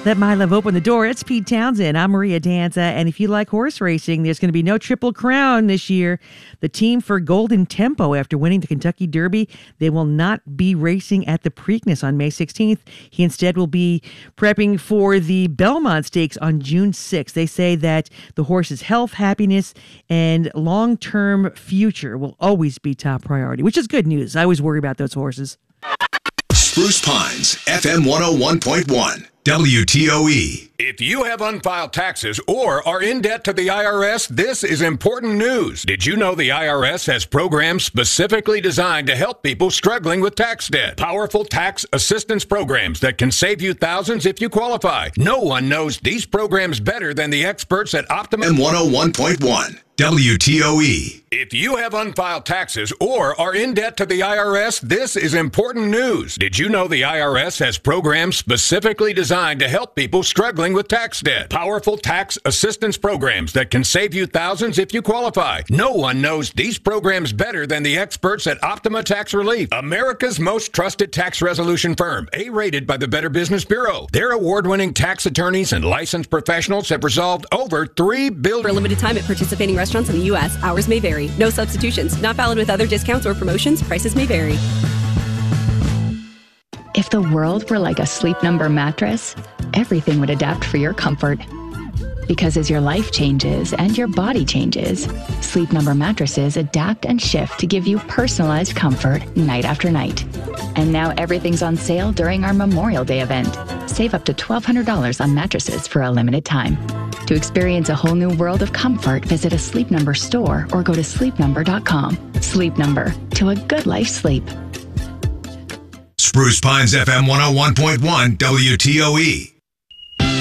Let My Love Open the Door. It's Pete Townsend. I'm Maria Danza. And if you like horse racing, there's going to be no Triple Crown this year. The team for Golden Tempo, after winning the Kentucky Derby, they will not be racing at the Preakness on May 16th. He instead will be prepping for the Belmont Stakes on June 6th. They say that the horse's health, happiness, and long-term future will always be top priority, which is good news. I always worry about those horses. Spruce Pines, FM 101.1. WTOE. If you have unfiled taxes or are in debt to the IRS, this is important news. Did you know the IRS has programs specifically designed to help people struggling with tax debt? Powerful tax assistance programs that can save you thousands if you qualify. No one knows these programs better than the experts at Optima. FM 101.1. WTOE. If you have unfiled taxes or are in debt to the IRS, this is important news. Did you know the IRS has programs specifically designed to help people struggling with tax debt? Powerful tax assistance programs that can save you thousands if you qualify. No one knows these programs better than the experts at Optima Tax Relief, America's most trusted tax resolution firm, A-rated by the Better Business Bureau. Their award-winning tax attorneys and licensed professionals have resolved over $3 billion. For a limited time at participating restaurants in the U.S., hours may vary. No substitutions. Not valid with other discounts or promotions. Prices may vary. If the world were like a Sleep Number mattress, everything would adapt for your comfort. Because as your life changes and your body changes, Sleep Number mattresses adapt and shift to give you personalized comfort night after night. And now everything's on sale during our Memorial Day event. Save up to $1,200 on mattresses for a limited time. To experience a whole new world of comfort, visit a Sleep Number store or go to sleepnumber.com. Sleep Number, to a good life sleep. Spruce Pines, FM 101.1. WTOE.